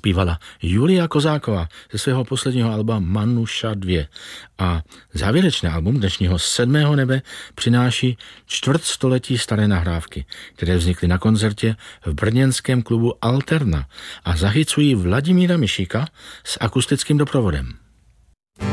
zpívala Julia Kozáková ze svého posledního alba Manuša 2. A závěrečné album dnešního 7. nebe přináší čtvrtstoletí staré nahrávky, které vznikly na koncertě v brněnském klubu Alterna a zachycují Vladimíra Mišíka s akustickým doprovodem.